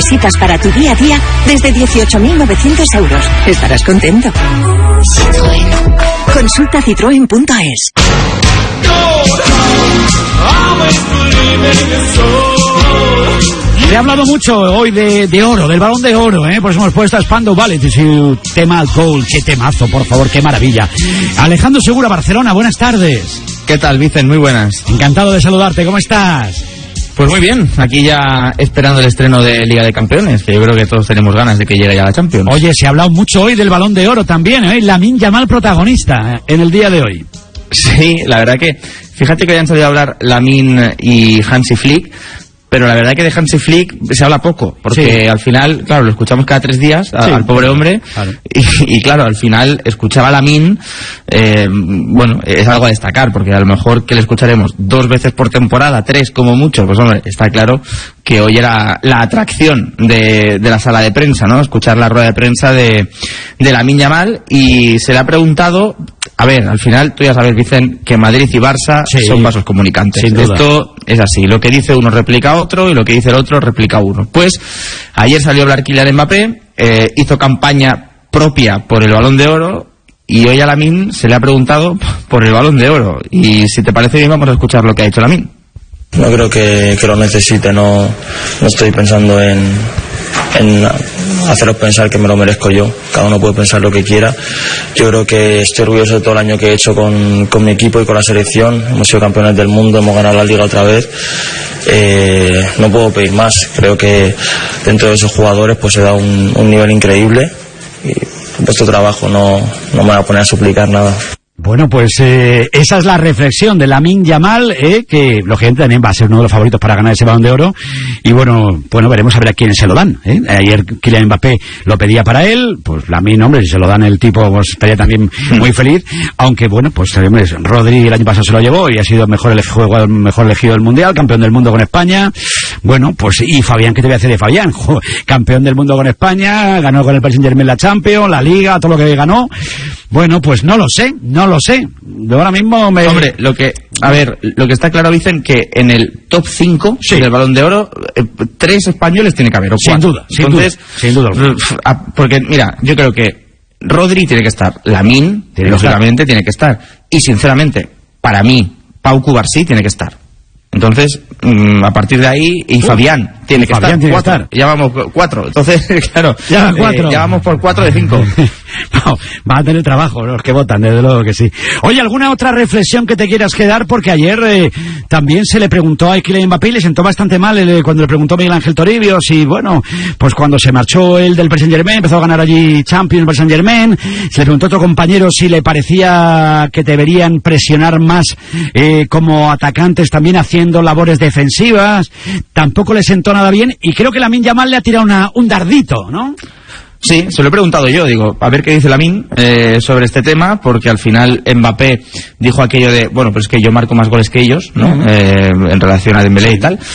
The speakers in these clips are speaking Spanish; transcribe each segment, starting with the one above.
necesitas para tu día a día desde 18.900 euros. Estarás contento. Citroën. Consulta citroen.es. Se ha hablado mucho hoy de oro, del Balón de Oro, por eso hemos puesto a Spandau Ballet y su tema Gold. Qué temazo, por favor, qué maravilla. Alejandro Segura, Barcelona, buenas tardes. ¿Qué tal, Vicen? Muy buenas. Encantado de saludarte, ¿cómo estás? Pues muy bien, aquí ya esperando el estreno de Liga de Campeones, que yo creo que todos tenemos ganas de que llegue ya la Champions. Oye, se ha hablado mucho hoy del Balón de Oro también, Lamine Yamal protagonista en el día de hoy. Sí, la verdad que, fíjate que hoy han salido a hablar Lamine y Hansi Flick, pero la verdad que de Hansi Flick se habla poco, porque al final, claro, lo escuchamos cada 3 días al pobre hombre, claro. Y claro, al final escuchaba a Lamine, bueno, es algo a destacar, porque a lo mejor que le escucharemos 2 veces por temporada, 3 como mucho, pues hombre, está claro que hoy era la atracción de la sala de prensa, ¿no? Escuchar la rueda de prensa de Lamine Yamal, y se le ha preguntado. A ver, al final, tú ya sabes, dicen que Madrid y Barça son vasos comunicantes. Esto es así. Lo que dice uno replica otro y lo que dice el otro replica uno. Pues ayer salió a hablar Kylian Mbappé, hizo campaña propia por el Balón de Oro y hoy a Lamine se le ha preguntado por el Balón de Oro. Y si te parece bien, vamos a escuchar lo que ha dicho Lamine. No creo que lo necesite, no estoy pensando en haceros pensar que me lo merezco yo. Cada uno puede pensar lo que quiera. Yo creo que estoy orgulloso de todo el año que he hecho con mi equipo y con la selección. Hemos sido campeones del mundo, hemos ganado la Liga otra vez. No puedo pedir más. Creo que dentro de esos jugadores pues se da un nivel increíble y vuestro trabajo no me va a poner a suplicar nada. Bueno, pues esa es la reflexión de Lamine Yamal, que lógicamente también va a ser uno de los favoritos para ganar ese Balón de Oro. Y bueno, veremos a ver a quién se lo dan. Ayer Kylian Mbappé lo pedía para él, pues Lamine, hombre, si se lo dan el tipo, pues estaría también muy feliz. Aunque bueno, pues hombre, Rodri el año pasado se lo llevó y ha sido mejor elegido del Mundial, campeón del mundo con España. Bueno, pues y Fabián, ¿qué te voy a hacer de Fabián? Campeón del mundo con España, ganó con el Paris Saint-Germain la Champions, la Liga, todo lo que ganó. Bueno, pues no lo sé. Yo ahora mismo Hombre, lo que está claro, dicen que en el top 5 del Balón de Oro, 3 españoles tiene que haber, o 4. Sin duda. Porque, mira, yo creo que Rodri tiene que estar, Lamine, lógicamente, tiene que estar. Y, sinceramente, para mí, Pau Cubarsí tiene que estar. Entonces, a partir de ahí, y Fabián tiene que estar. 4. Ya vamos 4. Entonces, claro, ya vamos por 4 de 5. No, van a tener trabajo los que votan, desde luego que sí. Oye, ¿alguna otra reflexión que te quieras quedar? Porque ayer también se le preguntó a Kylian Mbappé y le sentó bastante mal cuando le preguntó Miguel Ángel Toribio si, bueno, pues cuando se marchó él del Paris Saint-Germain, empezó a ganar allí Champions Paris Saint-Germain, se le preguntó a otro compañero si le parecía que deberían presionar más como atacantes, también haciendo labores defensivas. Tampoco le sentó nada bien y creo que Lamine Yamal le ha tirado un dardito, ¿no? Sí, se lo he preguntado yo, digo, a ver qué dice Lamine sobre este tema, porque al final Mbappé dijo aquello de, bueno, pues es que yo marco más goles que ellos, ¿no? En relación a Dembélé y tal,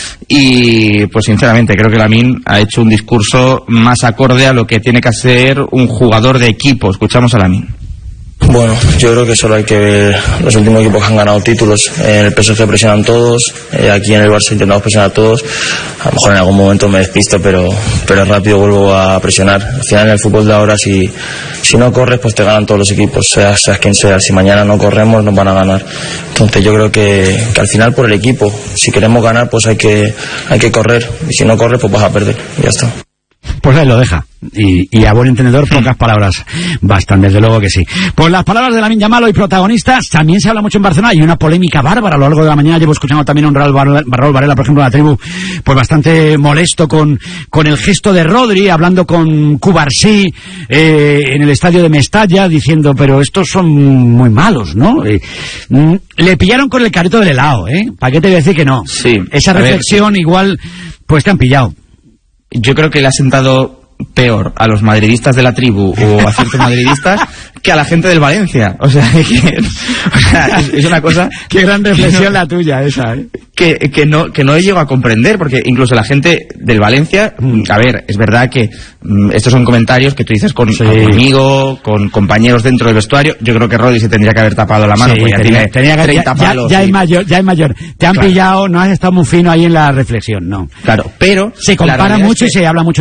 y pues sinceramente creo que Lamine ha hecho un discurso más acorde a lo que tiene que hacer un jugador de equipo. Escuchamos a Lamine. Bueno, yo creo que solo hay que ver los últimos equipos que han ganado títulos. En el PSG presionan todos, aquí en el Barça intentamos presionar a todos. A lo mejor en algún momento me despisto, pero rápido vuelvo a presionar. Al final en el fútbol de ahora, si no corres, pues te ganan todos los equipos, seas quien sea. Si mañana no corremos, nos van a ganar. Entonces yo creo que al final por el equipo, si queremos ganar, pues hay que correr. Y si no corres, pues vas a perder. Y ya está. Pues ahí lo deja. Y a buen entendedor, pocas palabras bastan, desde luego que sí. Pues las palabras de Lamine Yamal, hoy protagonistas. También se habla mucho en Barcelona. Hay una polémica bárbara a lo largo de la mañana. Llevo escuchando también a un Raúl Varela, por ejemplo, en la tribu, pues bastante molesto con el gesto de Rodri, hablando con Cubarsí en el estadio de Mestalla, diciendo, pero estos son muy malos, ¿no? Le pillaron con el carrito del helado, ¿Para qué te voy a decir que no? Sí. Esa reflexión igual, pues te han pillado. Yo creo que le ha sentado peor a los madridistas de la tribu o a ciertos madridistas que a la gente del Valencia. O sea, es una cosa... Qué gran reflexión la tuya esa, Que no llego a comprender, porque incluso la gente del Valencia, a ver, es verdad que estos son comentarios que tú dices con amigo, con compañeros dentro del vestuario. Yo creo que Rodri se tendría que haber tapado la mano, porque tiene 30 palos. Ya es mayor. Te han pillado, no has estado muy fino ahí en la reflexión, no. Claro, pero... Se compara mucho y se habla mucho